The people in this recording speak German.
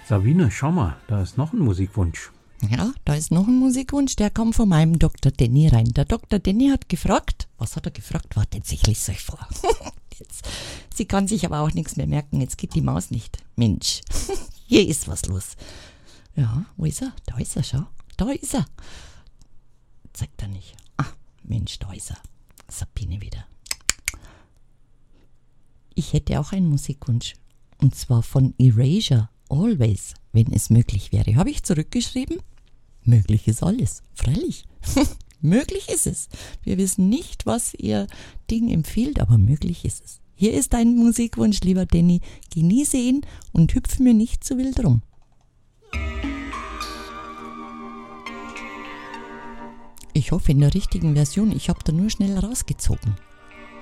Sabine, schau mal, da ist noch ein Musikwunsch. Ja, da ist noch ein Musikwunsch, der kam von meinem Dr. Danny rein. Der Dr. Danny hat gefragt, was hat er gefragt? Wartet, ich lese euch vor. Sie kann sich aber auch nichts mehr merken, jetzt geht die Maus nicht. Mensch, hier ist was los. Ja, wo ist er? Da ist er, schau. Da ist er. Zeigt er nicht. Ah, Mensch, da ist er. Sabine wieder. Ich hätte auch einen Musikwunsch. Und zwar von Erasure, Always, wenn es möglich wäre. Habe ich zurückgeschrieben? Möglich ist alles, freilich. Möglich ist es. Wir wissen nicht, was ihr Ding empfiehlt, aber möglich ist es. Hier ist dein Musikwunsch, lieber Danny. Genieße ihn und hüpfe mir nicht zu wild rum. Ich hoffe in der richtigen Version. Ich habe da nur schnell rausgezogen.